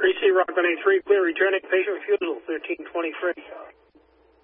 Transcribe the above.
3C Rockland A3, clear returning patient refusal, 1323.